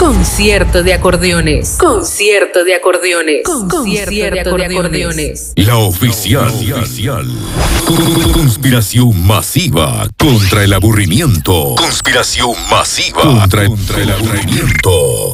Concierto de acordeones. Concierto de acordeones. Concierto de acordeones. La oficial. Conspiración masiva contra el aburrimiento. Conspiración masiva contra el aburrimiento.